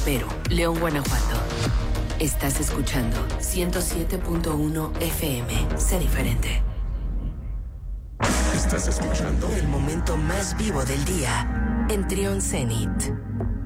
Empero, León, Guanajuato. Estás escuchando 107.1 FM. Sé diferente. Estás escuchando el momento más vivo del día en Trion Zenit.